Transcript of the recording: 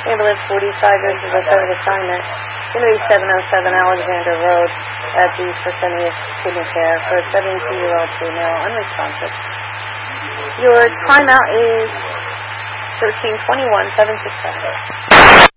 Ambulance 45 versus a third assignment. Going to be 707 Alexander Road at the Fresenius Kidney Care for a 72-year-old female, unresponsive. Your timeout is 13:21.767.